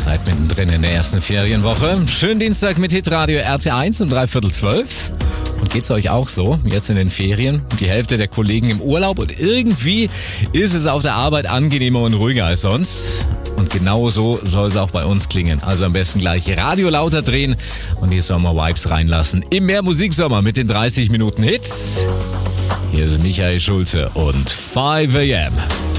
seid mittendrin in der ersten Ferienwoche. Schönen Dienstag mit Hitradio RT1 um 11:45. Und geht's euch auch so? Jetzt in den Ferien? Die Hälfte der Kollegen im Urlaub und irgendwie ist es auf der Arbeit angenehmer und ruhiger als sonst. Und genau so soll es auch bei uns klingen. Also am besten gleich Radio lauter drehen und die Sommer-Vibes reinlassen. Im Mehr Musiksommer mit den 30 Minuten Hits. Hier ist Michael Schulze und 5 AM.